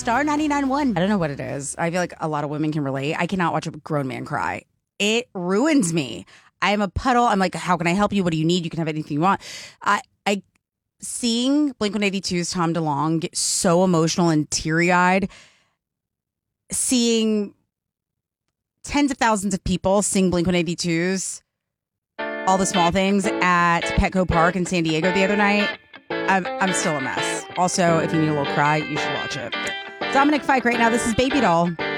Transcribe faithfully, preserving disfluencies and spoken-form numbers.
star ninety-nine point one. I don't know what it is. I feel like a lot of women can relate. I cannot watch a grown man cry. It ruins me. I am a puddle. I'm like, how can I help you? What do you need? You can have anything you want. I, I, seeing Blink one eighty-two's Tom DeLonge get so emotional and teary-eyed, seeing tens of thousands of people sing Blink one eighty-two's All the Small Things at Petco Park in San Diego the other night, I'm, I'm still a mess. Also, if you need a little cry, you should watch it. Dominic Fike right now. This is Baby Doll.